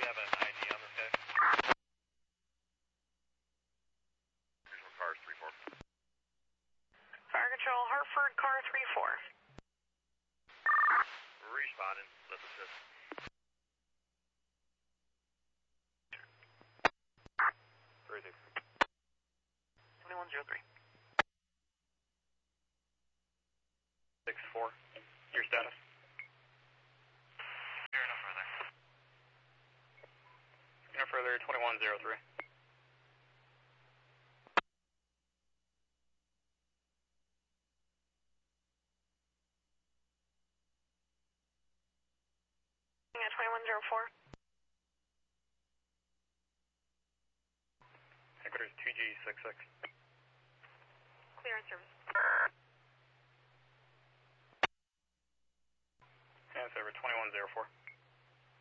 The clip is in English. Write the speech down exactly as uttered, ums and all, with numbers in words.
have an I D on this guy? Visual cars, three four. Fire Control, Hartford, car three four. Responding, let's assist. three six. twenty-one oh three. six four. Your status? Here, no further. No further, twenty-one oh three. Yeah, twenty-one oh four. Headquarters two G six six. Clear on service. And server twenty-one oh four.